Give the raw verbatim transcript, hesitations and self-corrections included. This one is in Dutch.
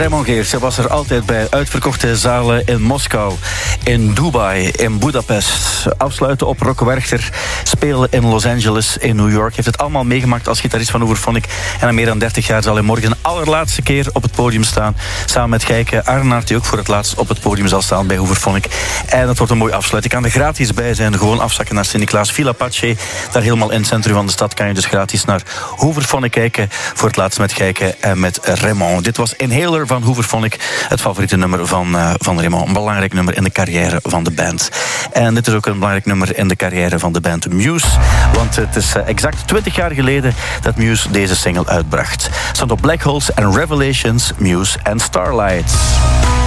Raymond Geers was er altijd bij. Uitverkochte zalen in Moskou, in Dubai, in Budapest. Afsluiten op Rock Werchter. Spelen in Los Angeles, in New York. Heeft het allemaal meegemaakt als gitarist van Hooverphonic. En na meer dan dertig jaar zal hij morgen een allerlaatste keer op het podium staan. Samen met Gijke Arnaert, die ook voor het laatst op het podium zal staan bij Hooverphonic. En dat wordt een mooi afsluiting. Je kan er gratis bij zijn. Gewoon afzakken naar Sint-Niklaas Villa Pace. Daar helemaal in het centrum van de stad kan je dus gratis naar Hooverphonic kijken. Voor het laatst met Gijke en met Raymond. Dit was Inhaler van Hooverphonic. Het favoriete nummer van, uh, van Raymond. Een belangrijk nummer in de carrière van de band. En dit is ook een belangrijk nummer in de carrière van de band Muse. Want het is uh, exact twintig jaar geleden dat Muse deze single uitbracht. Stond op Black Holes en Revelations, Muse en Starlight.